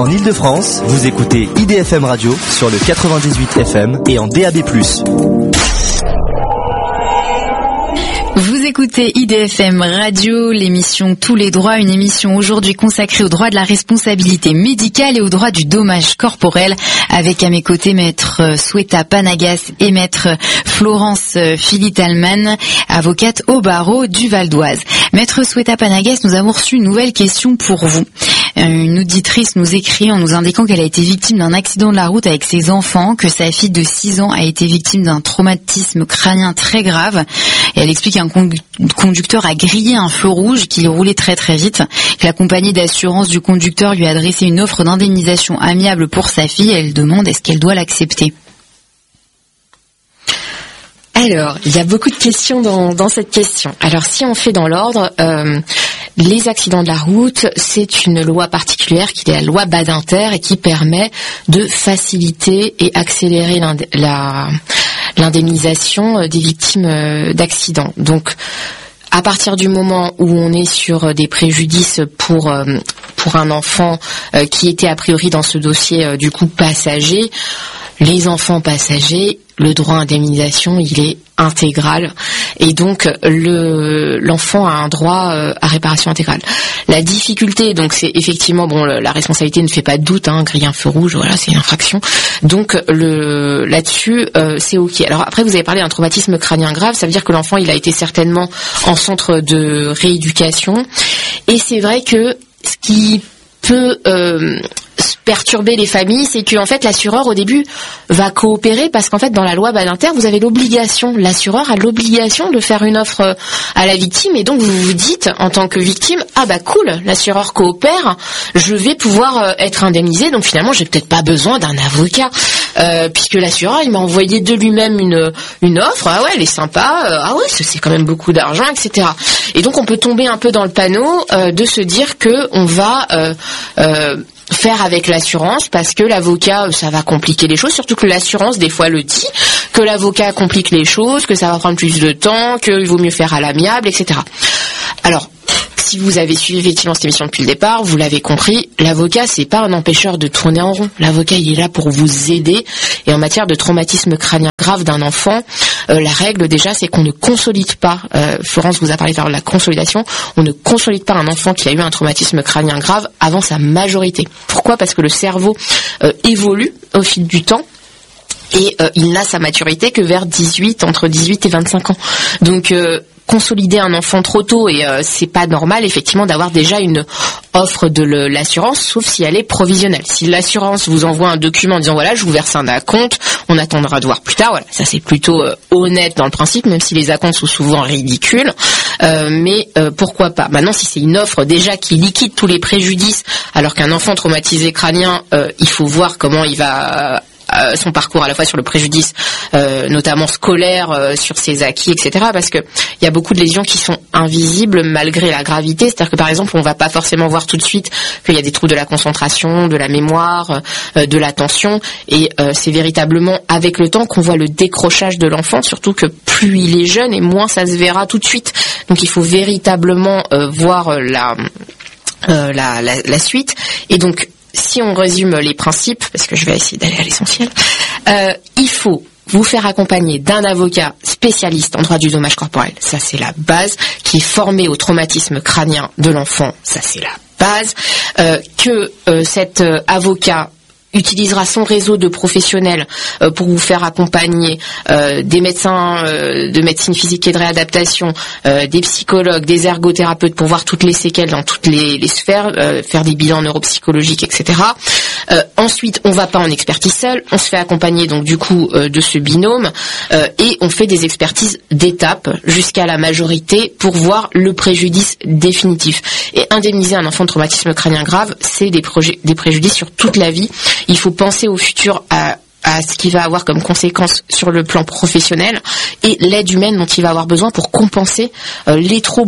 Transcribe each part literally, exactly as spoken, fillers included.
En Ile-de-France, vous écoutez I D F M Radio sur le quatre-vingt-dix-huit F M et en D A B plus. Vous écoutez I D F M Radio, l'émission Tous les droits, une émission aujourd'hui consacrée aux droits de la responsabilité médicale et aux droits du dommage corporel, avec à mes côtés maître Sweta Panagas et maître Florence Philitalman, avocate au barreau du Val d'Oise. Maître Sweta Panagas, nous avons reçu une nouvelle question pour vous. Une auditrice nous écrit en nous indiquant qu'elle a été victime d'un accident de la route avec ses enfants, que sa fille de six ans a été victime d'un traumatisme crânien très grave. Et elle explique qu'un conducteur a grillé un feu rouge, qu'il roulait très très vite, que la compagnie d'assurance du conducteur lui a adressé une offre d'indemnisation amiable pour sa fille. Elle demande est-ce qu'elle doit l'accepter. Alors, il y a beaucoup de questions dans, dans cette question. Alors, si on fait dans l'ordre, euh, les accidents de la route, c'est une loi particulière qui est la loi Badinter et qui permet de faciliter et accélérer l'indé- la, l'indemnisation des victimes d'accidents. Donc, à partir du moment où on est sur des préjudices pour euh, pour un enfant euh, qui était a priori dans ce dossier euh, du coup passager, les enfants passagers, le droit à indemnisation, il est intégral et donc le l'enfant a un droit euh, à réparation intégrale. La difficulté, donc, c'est effectivement bon, le, la responsabilité ne fait pas de doute, hein, griller un feu rouge, voilà, c'est une infraction. Donc le là-dessus, euh, c'est ok. Alors après, vous avez parlé d'un traumatisme crânien grave, ça veut dire que l'enfant, il a été certainement en centre de rééducation, et c'est vrai que ce qui peut euh, perturber les familles, c'est que en fait l'assureur au début va coopérer parce qu'en fait dans la loi Badinter vous avez l'obligation, l'assureur a l'obligation de faire une offre à la victime, et donc vous vous dites en tant que victime ah bah cool, l'assureur coopère, je vais pouvoir être indemnisé, donc finalement j'ai peut-être pas besoin d'un avocat euh, puisque l'assureur il m'a envoyé de lui-même une une offre, ah ouais elle est sympa, euh, ah ouais c'est quand même beaucoup d'argent, et cetera. Et donc on peut tomber un peu dans le panneau euh, de se dire que on va euh, euh, faire avec l'assurance parce que l'avocat ça va compliquer les choses, surtout que l'assurance des fois le dit, que l'avocat complique les choses, que ça va prendre plus de temps, qu'il vaut mieux faire à l'amiable, et cetera. Alors, si vous avez suivi effectivement cette émission depuis le départ, vous l'avez compris, l'avocat c'est pas un empêcheur de tourner en rond. L'avocat il est là pour vous aider, et en matière de traumatisme crânien grave d'un enfant, euh, la règle déjà c'est qu'on ne consolide pas, euh, Florence vous a parlé de la consolidation, on ne consolide pas un enfant qui a eu un traumatisme crânien grave avant sa majorité. Pourquoi ? Parce que le cerveau euh, évolue au fil du temps, et euh, il n'a sa maturité que vers dix-huit, entre dix-huit et vingt-cinq ans. Donc euh, consolider un enfant trop tôt, et euh, c'est pas normal effectivement d'avoir déjà une offre de le, l'assurance, sauf si elle est provisionnelle. Si l'assurance vous envoie un document en disant voilà je vous verse un acompte, on attendra de voir plus tard, voilà, ça c'est plutôt euh, honnête dans le principe, même si les acomptes sont souvent ridicules, euh, mais euh, pourquoi pas. Maintenant si c'est une offre déjà qui liquide tous les préjudices, alors qu'un enfant traumatisé crânien, euh, il faut voir comment il va... Euh, Euh, son parcours à la fois sur le préjudice, euh, notamment scolaire, euh, sur ses acquis, et cetera. Parce que il y a beaucoup de lésions qui sont invisibles malgré la gravité. C'est-à-dire que par exemple, on va pas forcément voir tout de suite qu'il y a des troubles de la concentration, de la mémoire, euh, de l'attention. Et euh, c'est véritablement avec le temps qu'on voit le décrochage de l'enfant. Surtout que plus il est jeune et moins ça se verra tout de suite. Donc il faut véritablement euh, voir la, euh, la, la la suite. Et donc si on résume les principes, parce que je vais essayer d'aller à l'essentiel, euh, il faut vous faire accompagner d'un avocat spécialiste en droit du dommage corporel, ça c'est la base, qui est formé au traumatisme crânien de l'enfant, ça c'est la base, euh, que euh, cet euh, avocat utilisera son réseau de professionnels euh, pour vous faire accompagner euh, des médecins euh, de médecine physique et de réadaptation, euh, des psychologues, des ergothérapeutes pour voir toutes les séquelles dans toutes les, les sphères, euh, faire des bilans neuropsychologiques, et cetera. Euh, ensuite, on va pas en expertise seul, on se fait accompagner donc du coup euh, de ce binôme euh, et on fait des expertises d'étape jusqu'à la majorité pour voir le préjudice définitif. Et indemniser un enfant de traumatisme crânien grave, c'est des, projets, des préjudices sur toute la vie. Il faut penser au futur, à, à ce qu'il va avoir comme conséquence sur le plan professionnel et l'aide humaine dont il va avoir besoin pour compenser euh, les troubles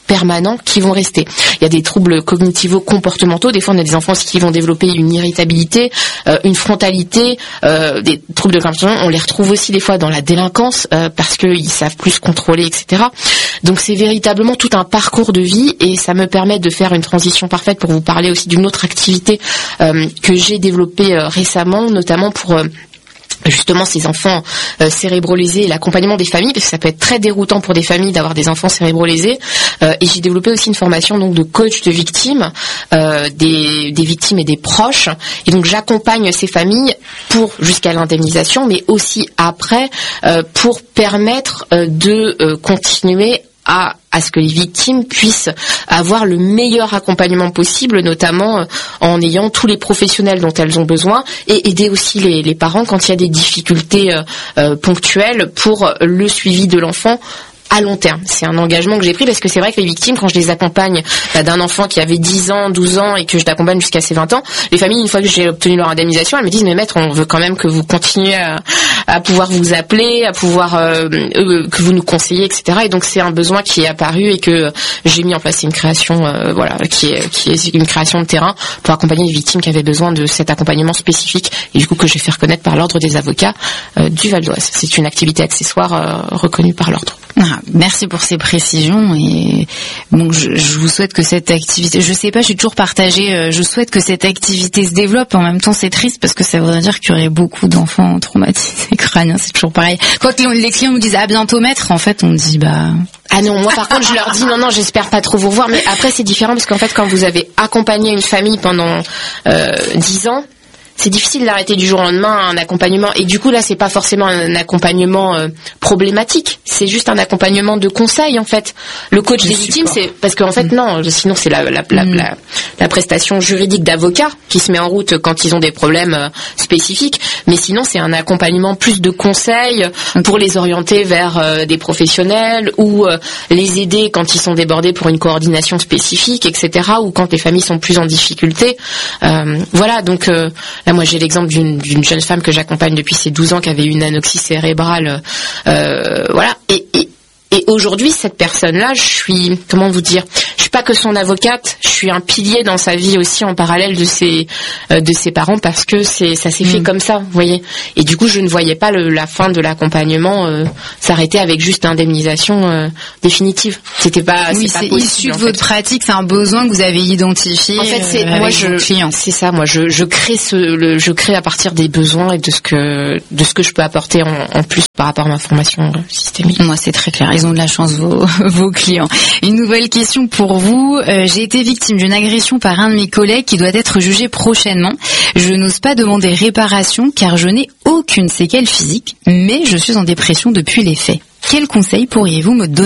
permanents qui vont rester. Il y a des troubles cognitivo-comportementaux. Des fois, on a des enfants qui vont développer une irritabilité, euh, une frontalité, euh, des troubles de comportement. On les retrouve aussi des fois dans la délinquance euh, parce qu'ils savent plus se contrôler, et cetera. Donc, c'est véritablement tout un parcours de vie et ça me permet de faire une transition parfaite pour vous parler aussi d'une autre activité euh, que j'ai développée euh, récemment, notamment pour euh, justement ces enfants euh, cérébrolésés et l'accompagnement des familles, parce que ça peut être très déroutant pour des familles d'avoir des enfants cérébrolésés. Euh, et j'ai développé aussi une formation donc de coach de victimes, euh, des, des victimes et des proches. Et donc j'accompagne ces familles pour jusqu'à l'indemnisation, mais aussi après euh, pour permettre euh, de euh, continuer à à ce que les victimes puissent avoir le meilleur accompagnement possible, notamment euh, en ayant tous les professionnels dont elles ont besoin, et aider aussi les, les parents quand il y a des difficultés euh, euh, ponctuelles pour le suivi de l'enfant à long terme. C'est un engagement que j'ai pris parce que c'est vrai que les victimes, quand je les accompagne bah, d'un enfant qui avait dix ans, douze ans et que je l'accompagne jusqu'à ses vingt ans, les familles, une fois que j'ai obtenu leur indemnisation, elles me disent mais maître, on veut quand même que vous continuez à, à pouvoir vous appeler, à pouvoir euh, euh, que vous nous conseillez, et cetera. Et donc c'est un besoin qui est apparu et que j'ai mis en place. C'est une création, euh, voilà, qui est qui est une création de terrain pour accompagner les victimes qui avaient besoin de cet accompagnement spécifique et du coup que j'ai fait reconnaître par l'ordre des avocats euh, du Val d'Oise. C'est une activité accessoire euh, reconnue par l'ordre. Ah, merci pour ces précisions et bon, je, je vous souhaite que cette activité, je sais pas, je suis toujours partagée, euh, je souhaite que cette activité se développe. En même temps, c'est triste parce que ça voudrait dire qu'il y aurait beaucoup d'enfants traumatisés crâniens. C'est toujours pareil. Quand les clients nous disent à bientôt maître, en fait, on dit bah. Ah non, moi par contre je leur dis non non j'espère pas trop vous revoir, mais après c'est différent parce qu'en fait quand vous avez accompagné une famille pendant euh, dix ans, c'est difficile d'arrêter du jour au lendemain un accompagnement. Et du coup, là, c'est pas forcément un accompagnement euh, problématique. C'est juste un accompagnement de conseil, en fait. Le coach des victimes, c'est parce qu'en fait, mmh. non, sinon c'est la, la, la, mmh. la, la prestation juridique d'avocat qui se met en route quand ils ont des problèmes euh, spécifiques. Mais sinon, c'est un accompagnement plus de conseils okay. pour les orienter vers euh, des professionnels ou euh, les aider quand ils sont débordés pour une coordination spécifique, et cetera. Ou quand les familles sont plus en difficulté. Euh, voilà, donc... Euh, Là, moi, j'ai l'exemple d'une, d'une jeune femme que j'accompagne depuis ses douze ans qui avait une anoxie cérébrale, euh, voilà. Et, et, et aujourd'hui, cette personne-là, je suis, comment vous dire, je suis pas que son avocate, je suis un pilier dans sa vie aussi en parallèle de ses, euh, de ses parents parce que c'est, ça s'est mmh. fait comme ça, vous voyez. Et du coup, je ne voyais pas le, la fin de l'accompagnement euh, s'arrêter avec juste indemnisation euh, définitive. C'était pas, oui, c'est pas c'est possible. Issu de votre pratique, c'est un besoin que vous avez identifié. En fait, c'est euh, moi, je, c'est ça, moi, je, je crée ce, le, je crée à partir des besoins et de ce que, de ce que je peux apporter en, en plus par rapport à ma formation systémique. Moi, c'est très clair. Ils ont de la chance, vos, vos clients. Une nouvelle question pour vous. Euh, j'ai été victime d'une agression par un de mes collègues qui doit être jugé prochainement. Je n'ose pas demander réparation car je n'ai aucune séquelle physique, mais je suis en dépression depuis les faits. Quel conseil pourriez-vous me donner ?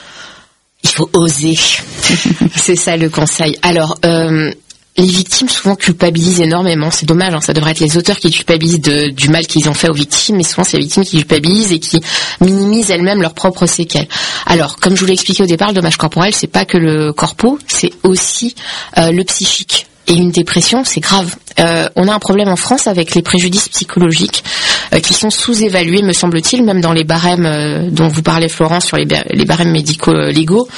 Il faut oser. C'est ça le conseil. Alors, euh, les victimes souvent culpabilisent énormément. C'est dommage, hein, ça devrait être les auteurs qui culpabilisent de, du mal qu'ils ont fait aux victimes, mais souvent c'est les victimes qui culpabilisent et qui minimisent elles-mêmes leurs propres séquelles. Alors, comme je vous l'ai expliqué au départ, le dommage corporel, c'est pas que le corpo, c'est aussi euh, le psychique. Et une dépression, c'est grave. Euh, on a un problème en France avec les préjudices psychologiques euh, qui sont sous-évalués, me semble-t-il, même dans les barèmes euh, dont vous parlez, Florence, sur les, bar- les barèmes médico-légaux.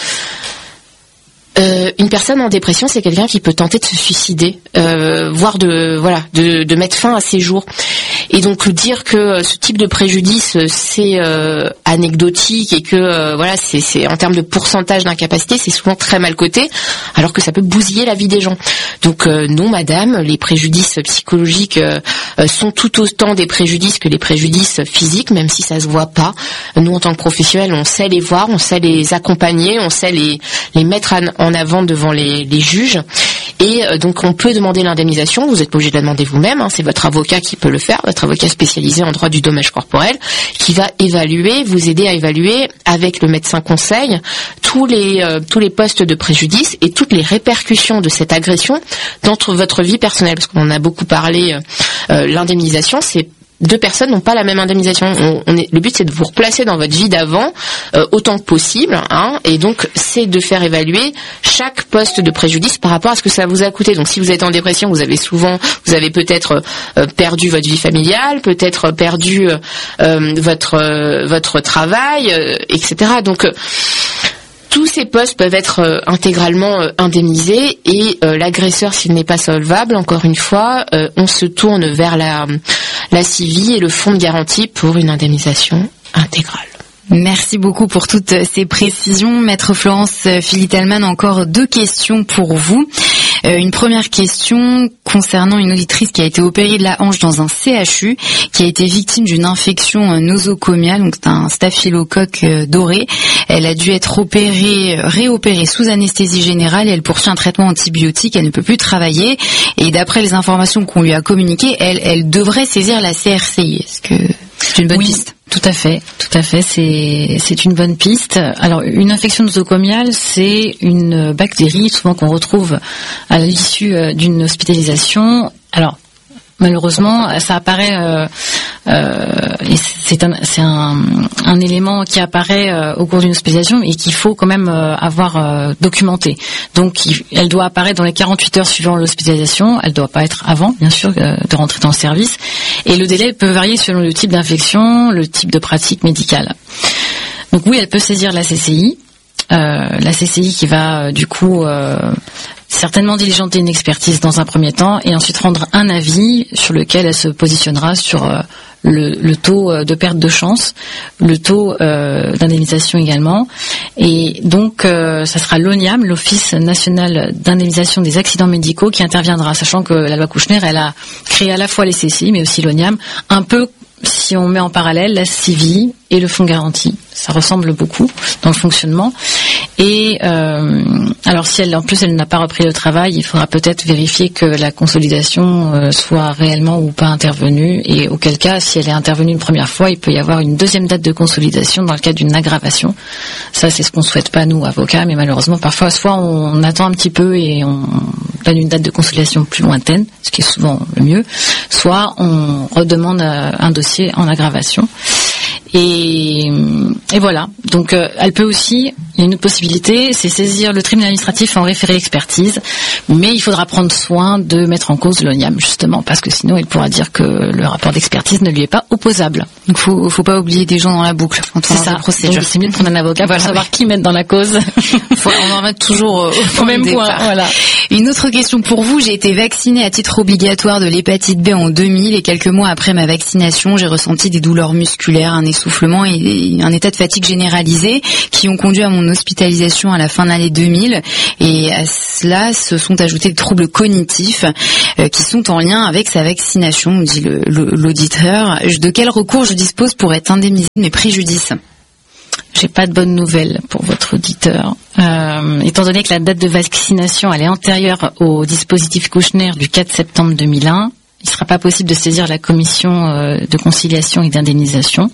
Euh, une personne en dépression, c'est quelqu'un qui peut tenter de se suicider, euh, voire de voilà, de, de mettre fin à ses jours. Et donc dire que ce type de préjudice c'est euh, anecdotique et que euh, voilà, c'est, c'est en termes de pourcentage d'incapacité, c'est souvent très mal coté, alors que ça peut bousiller la vie des gens. Donc euh, non, madame, les préjudices psychologiques euh, sont tout autant des préjudices que les préjudices physiques, même si ça se voit pas. Nous, en tant que professionnels, on sait les voir, on sait les accompagner, on sait les les mettre en avant devant les, les juges. Et euh, donc on peut demander l'indemnisation, vous n'êtes pas obligé de la demander vous-même, hein, c'est votre avocat qui peut le faire, votre avocat spécialisé en droit du dommage corporel, qui va évaluer, vous aider à évaluer avec le médecin conseil tous les euh, tous les postes de préjudice et toutes les répercussions de cette agression dans votre vie personnelle, parce qu'on en a beaucoup parlé, euh, euh, l'indemnisation, c'est deux personnes n'ont pas la même indemnisation. On, on est, le but, c'est de vous replacer dans votre vie d'avant euh, autant que possible, hein, et donc c'est de faire évaluer chaque poste de préjudice par rapport à ce que ça vous a coûté. Donc, si vous êtes en dépression, vous avez souvent, vous avez peut-être euh, perdu votre vie familiale, peut-être perdu euh, votre euh, votre travail, euh, et cetera. Donc euh, tous ces postes peuvent être euh, intégralement euh, indemnisés et euh, l'agresseur, s'il n'est pas solvable, encore une fois, euh, on se tourne vers la, la C I V I et le fonds de garantie pour une indemnisation intégrale. Merci beaucoup pour toutes ces précisions. Maître Florence Philitelman, encore deux questions pour vous. Euh, une première question concernant une auditrice qui a été opérée de la hanche dans un C H U, qui a été victime d'une infection nosocomiale, donc c'est un staphylocoque doré. Elle a dû être opérée, réopérée sous anesthésie générale et elle poursuit un traitement antibiotique. Elle ne peut plus travailler et d'après les informations qu'on lui a communiquées, elle, elle devrait saisir la C R C I. Est-ce que c'est une bonne oui. piste ? Tout à fait, tout à fait, c'est c'est une bonne piste. Alors, une infection nosocomiale, c'est une bactérie souvent qu'on retrouve à l'issue d'une hospitalisation. Alors, malheureusement, ça apparaît, euh, euh, et c'est un c'est un, un élément qui apparaît euh, au cours d'une hospitalisation et qu'il faut quand même euh, avoir euh, documenté. Donc, il, elle doit apparaître dans les quarante-huit heures suivant l'hospitalisation. Elle doit pas être avant, bien sûr, euh, de rentrer dans le service. Et le délai peut varier selon le type d'infection, le type de pratique médicale. Donc oui, elle peut saisir la C C I. Euh, la C C I qui va euh, du coup euh, certainement diligenter une expertise dans un premier temps et ensuite rendre un avis sur lequel elle se positionnera sur euh, le, le taux de perte de chance, le taux euh, d'indemnisation également. Et donc euh, ça sera l'O N I A M, l'Office national d'indemnisation des accidents médicaux, qui interviendra, sachant que la loi Kouchner, elle a créé à la fois les C C I mais aussi l'O N I A M, un peu si on met en parallèle la C I V I et le fonds garantie. Ça ressemble beaucoup dans le fonctionnement. Et euh, alors si elle en plus elle n'a pas repris le travail, il faudra peut-être vérifier que la consolidation euh, soit réellement ou pas intervenue, et auquel cas, si elle est intervenue une première fois, il peut y avoir une deuxième date de consolidation dans le cas d'une aggravation. Ça, c'est ce qu'on souhaite pas nous avocats, mais malheureusement parfois soit on attend un petit peu et on donne une date de consolidation plus lointaine, ce qui est souvent le mieux, soit on redemande un dossier en aggravation. Et, et voilà. Donc, euh, elle peut aussi, il y a une autre possibilité, c'est saisir le tribunal administratif en référé expertise, mais il faudra prendre soin de mettre en cause l'O N I A M, justement, parce que sinon, il pourra dire que le rapport d'expertise ne lui est pas opposable. Donc, faut, faut pas oublier des gens dans la boucle quand on c'est ça. procédure. Donc, c'est mieux de prendre un avocat voilà, pour savoir oui. qui mettre dans la cause. Faut, on en remet toujours au, au même point. Voilà. Une autre question pour vous. J'ai été vaccinée à titre obligatoire de l'hépatite B en deux mille et quelques mois après ma vaccination, j'ai ressenti des douleurs musculaires, un essoufflement et un état de fatigue généralisé qui ont conduit à mon hospitalisation à la fin de l'année deux mille. Et à cela se sont ajoutés des troubles cognitifs euh, qui sont en lien avec sa vaccination, me dit le, le, l'auditeur. De quel recours je dispose pour être indemnisé de mes préjudices ? J'ai pas de bonnes nouvelles pour votre auditeur. Euh, étant donné que la date de vaccination elle est antérieure au dispositif Kouchner du quatre septembre deux mille un, il ne sera pas possible de saisir la commission euh, de conciliation et d'indemnisation.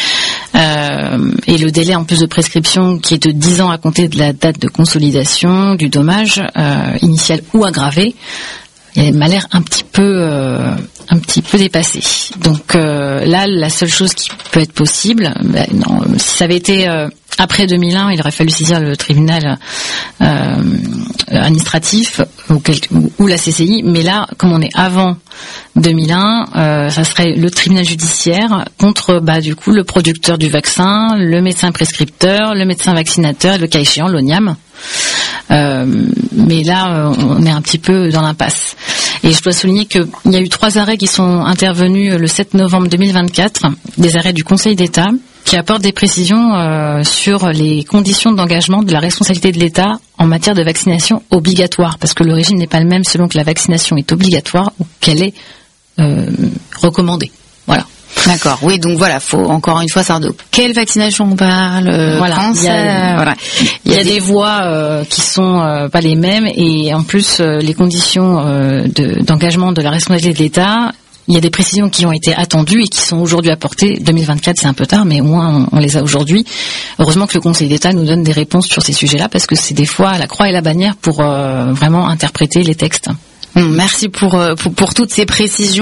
Euh, et le délai en plus de prescription qui est de dix ans à compter de la date de consolidation du dommage euh, initial ou aggravé, il m'a l'air un petit peu euh, un petit peu dépassé. Donc euh, là, la seule chose qui peut être possible, ben non, si ça avait été euh, après deux mille un, il aurait fallu saisir le tribunal euh, administratif ou, ou la C C I. Mais là, comme on est avant deux mille un, euh, ça serait le tribunal judiciaire contre bah, du coup le producteur du vaccin, le médecin prescripteur, le médecin vaccinateur et le cas échéant l'O N I A M. Euh, mais là, on est un petit peu dans l'impasse. Et je dois souligner qu'il y a eu trois arrêts qui sont intervenus le sept novembre deux mille vingt-quatre, des arrêts du Conseil d'État, qui apportent des précisions euh, sur les conditions d'engagement de la responsabilité de l'État en matière de vaccination obligatoire, parce que le régime n'est pas le même selon que la vaccination est obligatoire ou qu'elle est euh, recommandée. Voilà. D'accord. Oui, donc voilà, faut encore une fois savoir de quelle vaccination on parle. Euh, voilà. Quand il y a, voilà. Il y a des, des voies euh, qui sont euh, pas les mêmes, et en plus euh, les conditions euh, de, d'engagement de la responsabilité de l'État. Il y a des précisions qui ont été attendues et qui sont aujourd'hui apportées. deux mille vingt-quatre, c'est un peu tard, mais au moins on, on les a aujourd'hui. Heureusement que le Conseil d'État nous donne des réponses sur ces sujets-là, parce que c'est des fois la croix et la bannière pour euh, vraiment interpréter les textes. Merci pour, pour pour toutes ces précisions.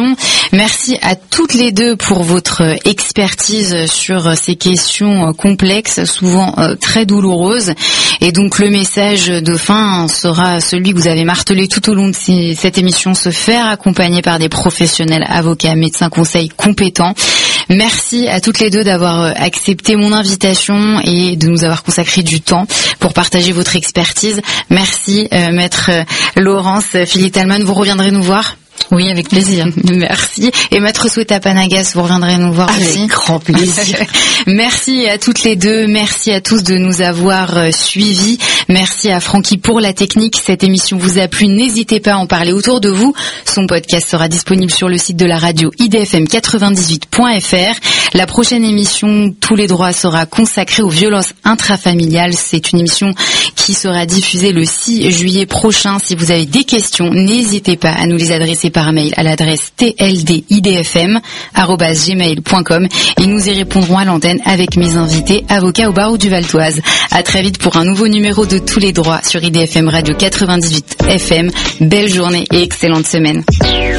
Merci à toutes les deux pour votre expertise sur ces questions complexes, souvent très douloureuses. Et donc le message de fin sera celui que vous avez martelé tout au long de ces, cette émission, se faire accompagner par des professionnels, avocats, médecins, conseils compétents. Merci à toutes les deux d'avoir accepté mon invitation et de nous avoir consacré du temps pour partager votre expertise. Merci, euh, maître Laurence Philippe-Talman, vous reviendrez nous voir ? Oui, avec plaisir. Merci. Et maître Sweta Panagas, vous reviendrez nous voir avec aussi. Avec grand plaisir. Merci à toutes les deux. Merci à tous de nous avoir suivis. Merci à Francky pour la technique. Cette émission vous a plu. N'hésitez pas à en parler autour de vous. Son podcast sera disponible sur le site de la radio i d f m quatre-vingt-dix-huit point f r. La prochaine émission, Tous les droits, sera consacrée aux violences intrafamiliales. C'est une émission qui sera diffusée le six juillet prochain. Si vous avez des questions, n'hésitez pas à nous les adresser par mail à l'adresse t l d i d f m arobase gmail point com et nous y répondrons à l'antenne avec mes invités, avocats au barreau du Val d'Oise. À très vite pour un nouveau numéro de Tous les droits sur I D F M Radio quatre-vingt-dix-huit F M. Belle journée et excellente semaine.